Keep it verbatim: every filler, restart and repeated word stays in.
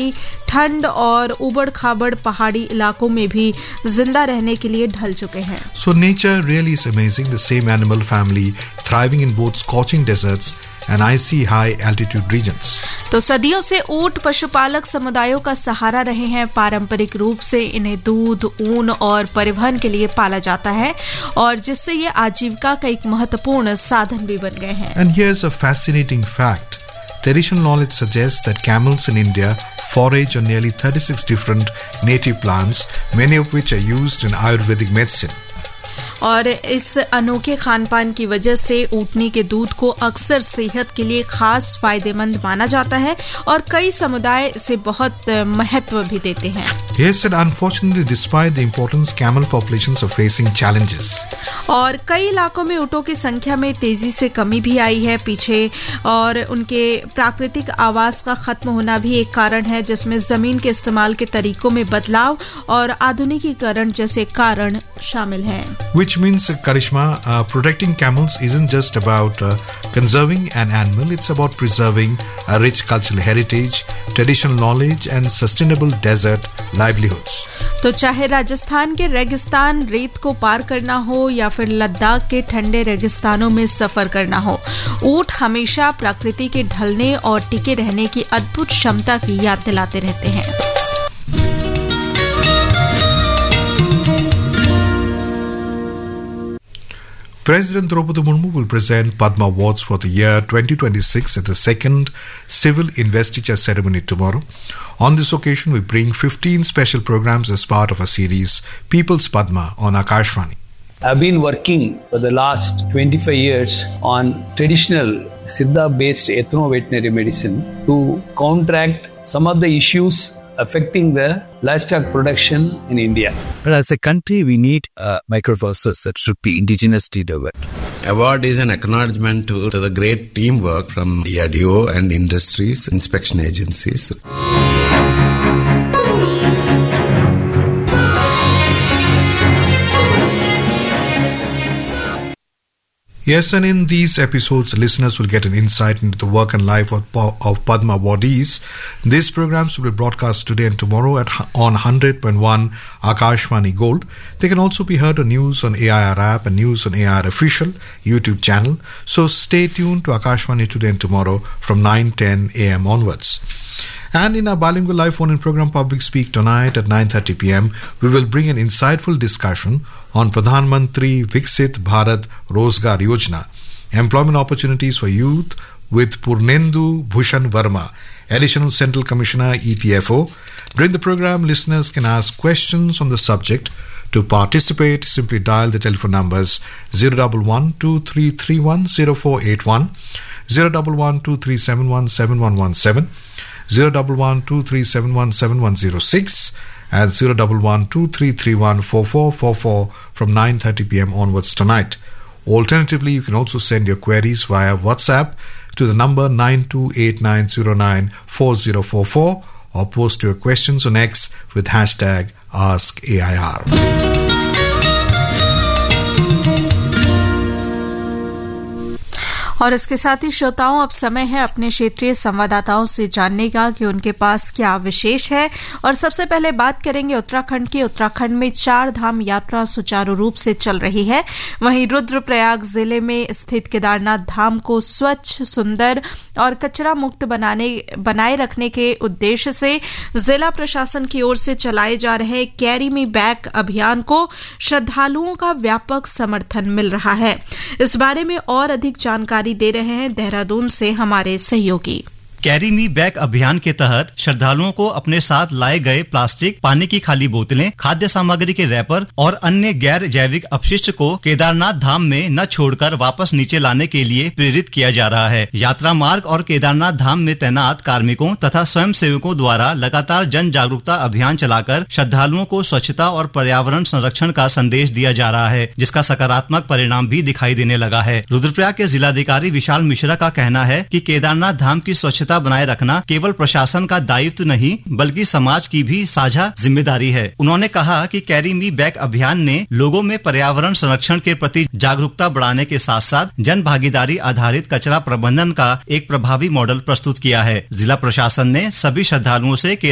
प्रजाति ठंड और उबड़-खाबड़ पहाड़ी इलाकों में भी जिंदा रहने के लिए ढल चुके हैं। So nature really is amazing. The same animal family thriving in both scorching deserts and icy high altitude regions. तो सदियों से ऊंट पशुपालक समुदायों का सहारा रहे हैं। पारंपरिक रूप से इन्हें दूध, ऊन और परिवहन के लिए पाला जाता है और जिससे ये आजीविका का एक महत्वपूर्ण साधन भी बन गए हैं। And here's a fascinating fact. Traditional knowledge suggests that camels in India forage on nearly thirty-six different native plants, many of which are used in Ayurvedic medicine. और इस अनोखे खानपान की वजह से ऊँटनी के दूध को अक्सर सेहत के लिए खास फायदेमंद माना जाता है और कई समुदाय इसे बहुत महत्व भी देते हैं। Yes, and unfortunately, despite the importance, camel populations are facing challenges. और कई इलाकों में ऊँटों की संख्या में तेजी से कमी भी आई है पीछे, और उनके प्राकृतिक आवास का खत्म होना भी एक कारण है, जिसमें जमीन के इस्तेमाल के तरीकों में बदलाव और आधुनिकीकरण जैसे कारण शामिल हैं। Which means, uh, Karishma, uh, protecting camels isn't just about uh, conserving an animal, it's about preserving a rich cultural heritage, traditional knowledge and sustainable desert livelihoods. तो चाहे राजस्थान के रेगिस्तान रेत को पार करना हो या फिर लद्दाख के ठंडे रेगिस्तानों में सफर करना हो, ऊंट हमेशा प्रकृति के ढलने और टिके रहने की अद्भुत क्षमता की याद दिलाते रहते हैं। President Draupadi Murmu will present Padma Awards for the year twenty twenty-six at the second civil investiture ceremony tomorrow. On this occasion, we bring fifteen special programs as part of a series, People's Padma, on Akashvani. I've been working for the last twenty-five years on traditional Siddha-based ethno-veterinary medicine to counteract some of the issues affecting the livestock production in India. But as a country, we need a microprocessor that should be indigenously developed. Award is an acknowledgement to, to the great teamwork from D R D O and industries, inspection agencies. Yes, and in these episodes, listeners will get an insight into the work and life of, of Padma awardees. These programs will be broadcast today and tomorrow at on one hundred point one Akashvani Gold. They can also be heard on News on A I R app and News on A I R official YouTube channel. So stay tuned to Akashvani today and tomorrow from nine ten a.m. onwards. And in our bilingual live phone-in program Public Speak tonight at nine thirty p.m, we will bring an insightful discussion on Pradhan Mantri Viksit Bharat Rozgar Yojana, employment opportunities for youth, with Purnendu Bhushan Verma, Additional Central Commissioner E P F O. During the program, listeners can ask questions on the subject. To participate, simply dial the telephone numbers zero one one two three three one zero four eight one, zero one one two three seven one seven one one seven, zero one one two three seven one seven one zero six and zero one one two three three one four four four four from nine thirty p.m. onwards tonight. Alternatively, you can also send your queries via WhatsApp to the number nine two eight nine zero nine four zero four four or post your questions on X with hashtag Ask A I R. और इसके साथ ही श्रोताओं, अब समय है अपने क्षेत्रीय संवाददाताओं से जानने का कि उनके पास क्या विशेष है। और सबसे पहले बात करेंगे उत्तराखंड की। उत्तराखंड में चार धाम यात्रा सुचारू रूप से चल रही है। वहीं रुद्रप्रयाग जिले में स्थित केदारनाथ धाम को स्वच्छ, सुंदर और कचरा मुक्त बनाने बनाए रखने के उद्देश्य से जिला प्रशासन की ओर से चलाए जा रहे कैरी मी बैक अभियान को श्रद्धालुओं का व्यापक समर्थन मिल रहा है। इस बारे में और अधिक जानकारी दे रहे हैं देहरादून से हमारे सहयोगी। कैरी मी बैक अभियान के तहत श्रद्धालुओं को अपने साथ लाए गए प्लास्टिक, पानी की खाली बोतलें, खाद्य सामग्री के रैपर और अन्य गैर जैविक अपशिष्ट को केदारनाथ धाम में न छोड़कर वापस नीचे लाने के लिए प्रेरित किया जा रहा है। यात्रा मार्ग और केदारनाथ धाम में तैनात कार्मिकों तथा स्वयं सेवकों द्वारा लगातार जन जागरूकता अभियान चलाकर श्रद्धालुओं को स्वच्छता और पर्यावरण संरक्षण का संदेश दिया जा रहा है, जिसका सकारात्मक परिणाम भी दिखाई देने लगा है। रुद्रप्रयाग के जिलाधिकारी विशाल मिश्रा का कहना है कि केदारनाथ धाम की स्वच्छता बनाए रखना केवल प्रशासन का दायित्व नहीं बल्कि समाज की भी साझा जिम्मेदारी है। उन्होंने कहा कि कैरी मी बैक अभियान ने लोगों में पर्यावरण संरक्षण के प्रति जागरूकता बढ़ाने के साथ साथ जन भागीदारी आधारित कचरा प्रबंधन का एक प्रभावी मॉडल प्रस्तुत किया है। जिला प्रशासन ने सभी श्रद्धालुओं से